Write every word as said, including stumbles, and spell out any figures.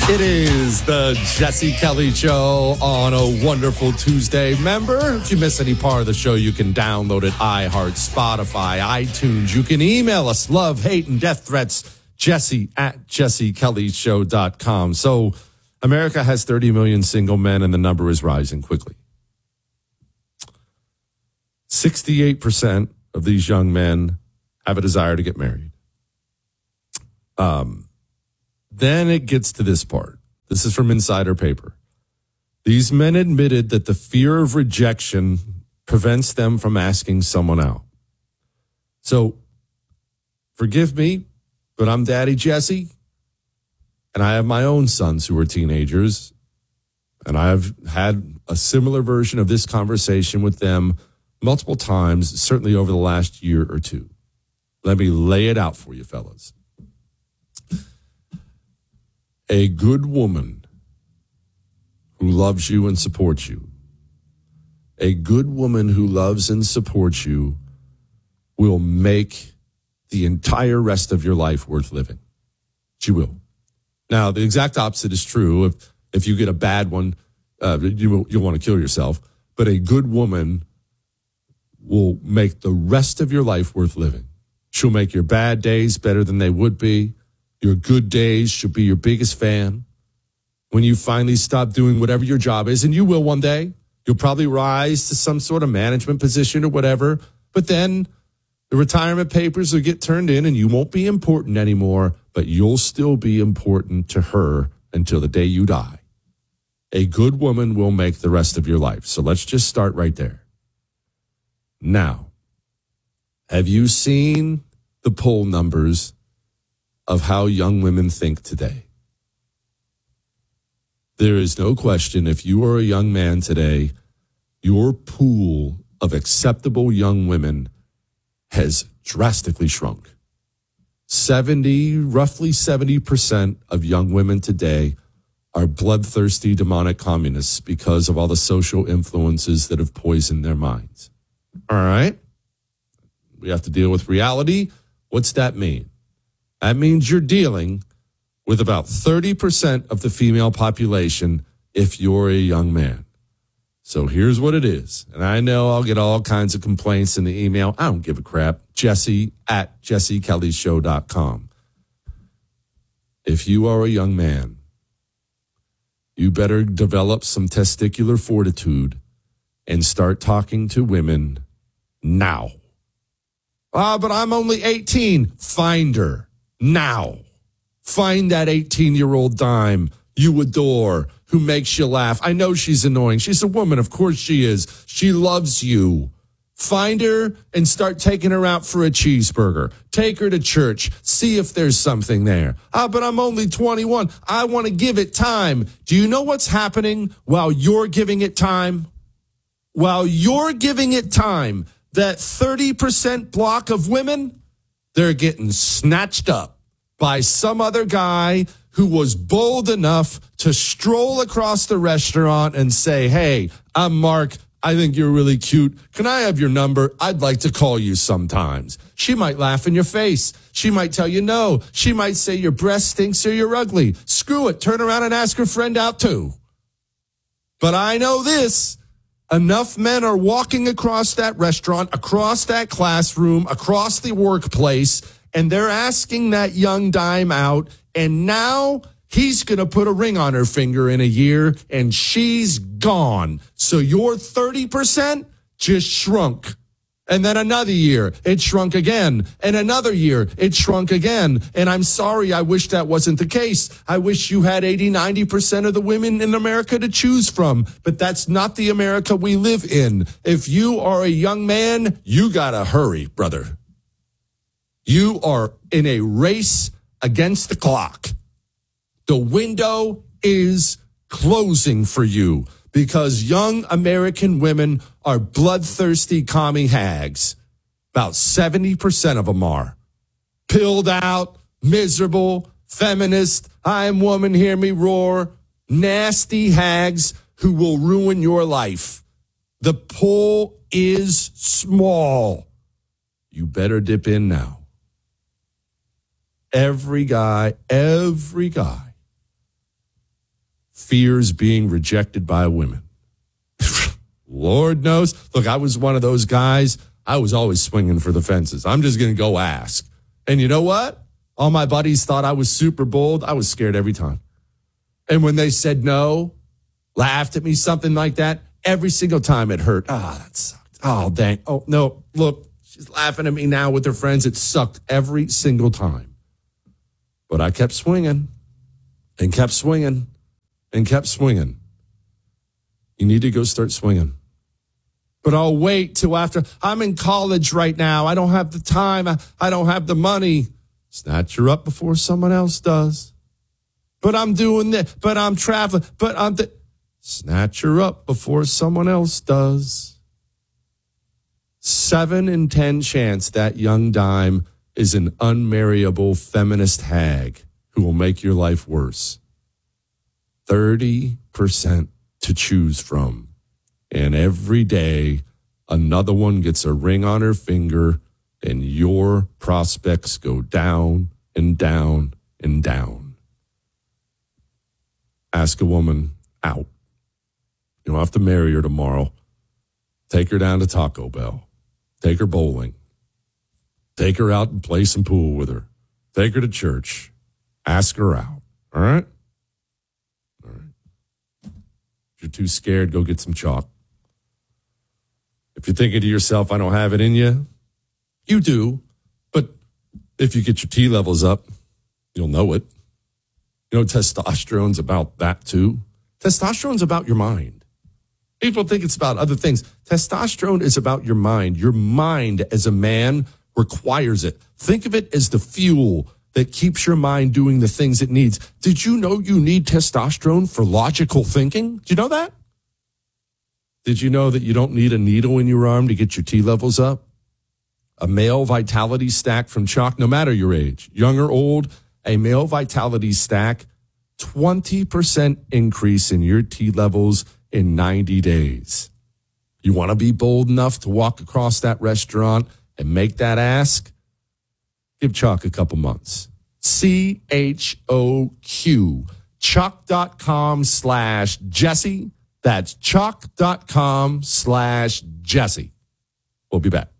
It is the Jesse Kelly Show on a wonderful Tuesday. Remember, if you miss any part of the show, you can download it, iHeart, Spotify, iTunes. You can email us, love, hate, and death threats, Jesse at jesse kelly show dot com. So America has thirty million single men, and the number is rising quickly. sixty-eight percent of these young men have a desire to get married. Um... Then it gets to this part. This is from Insider Paper. These men admitted that the fear of rejection prevents them from asking someone out. So, forgive me, but I'm Daddy Jesse, and I have my own sons who are teenagers, and I've had a similar version of this conversation with them multiple times, certainly over the last year or two. Let me lay it out for you, fellas. A good woman who loves you and supports you, a good woman who loves and supports you will make the entire rest of your life worth living. She will. Now, the exact opposite is true. If if you get a bad one, uh, you will, you'll want to kill yourself. But a good woman will make the rest of your life worth living. She'll make your bad days better than they would be. Your good days should be your biggest fan. When you finally stop doing whatever your job is, and you will one day, you'll probably rise to some sort of management position or whatever, but then the retirement papers will get turned in and you won't be important anymore, but you'll still be important to her until the day you die. A good woman will make the rest of your life. So let's just start right there. Now, have you seen the poll numbers of how young women think today? There is no question, if you are a young man today, your pool of acceptable young women has drastically shrunk. seventy, roughly seventy percent of young women today are bloodthirsty demonic communists because of all the social influences that have poisoned their minds. All right? We have to deal with reality. What's that mean? That means you're dealing with about thirty percent of the female population if you're a young man. So here's what it is. And I know I'll get all kinds of complaints in the email. I don't give a crap. Jesse at jesse kelly show dot com. If you are a young man, you better develop some testicular fortitude and start talking to women now. Ah, but I'm only eighteen. Find her. Now, find that eighteen-year-old dime you adore who makes you laugh. I know she's annoying. She's a woman. Of course she is. She loves you. Find her and start taking her out for a cheeseburger. Take her to church. See if there's something there. Ah, but I'm only twenty-one. I want to give it time. Do you know what's happening while you're giving it time? While you're giving it time, that thirty percent block of women, they're getting snatched up by some other guy who was bold enough to stroll across the restaurant and say, hey, I'm Mark. I think you're really cute. Can I have your number? I'd like to call you sometimes. She might laugh in your face. She might tell you no. She might say your breast stinks or you're ugly. Screw it. Turn around and ask her friend out too. But I know this. Enough men are walking across that restaurant, across that classroom, across the workplace, and they're asking that young dime out, and now he's going to put a ring on her finger in a year, and she's gone. So your thirty percent just shrunk. And then another year, it shrunk again. And another year, it shrunk again. And I'm sorry, I wish that wasn't the case. I wish you had eighty, ninety percent of the women in America to choose from. But that's not the America we live in. If you are a young man, you gotta hurry, brother. You are in a race against the clock. The window is closing for you. Because young American women are bloodthirsty commie hags. About seventy percent of them are. Pilled out, miserable, feminist, I'm woman, hear me roar. Nasty hags who will ruin your life. The pool is small. You better dip in now. Every guy, every guy fears being rejected by women. Lord knows. Look, I was one of those guys. I was always swinging for the fences. I'm just going to go ask. And you know what? All my buddies thought I was super bold. I was scared every time. And when they said no, laughed at me, something like that, every single time it hurt. Ah, oh, that sucked. Oh, dang. Oh, no, look, she's laughing at me now with her friends. It sucked every single time. But I kept swinging and kept swinging and kept swinging. You need to go start swinging. But I'll wait till after. I'm in college right now. I don't have the time. I, I don't have the money. Snatch her up before someone else does. But I'm doing this. But I'm traveling. But I'm... Th- Snatch her up before someone else does. Seven in ten chance that young dime is an unmarriable feminist hag who will make your life worse. thirty percent to choose from. And every day, another one gets a ring on her finger, and your prospects go down and down and down. Ask a woman out. You don't have to marry her tomorrow. Take her down to Taco Bell. Take her bowling. Take her out and play some pool with her. Take her to church. Ask her out. All right? All right. If you're too scared, go get some chalk. If you're thinking to yourself, I don't have it in you, you do. But if you get your T levels up, you'll know it. You know, testosterone's about that too. Testosterone's about your mind. People think it's about other things. Testosterone is about your mind. Your mind as a man requires it. Think of it as the fuel that keeps your mind doing the things it needs. Did you know you need testosterone for logical thinking? Did you know that? Did you know that you don't need a needle in your arm to get your T levels up? A male vitality stack from Chalk, no matter your age, young or old, a male vitality stack, twenty percent increase in your T levels in ninety days. You want to be bold enough to walk across that restaurant and make that ask? Give Chalk a couple months. C H O Q, chalk.com slash Jesse. That's chalk.com slash Jesse. We'll be back.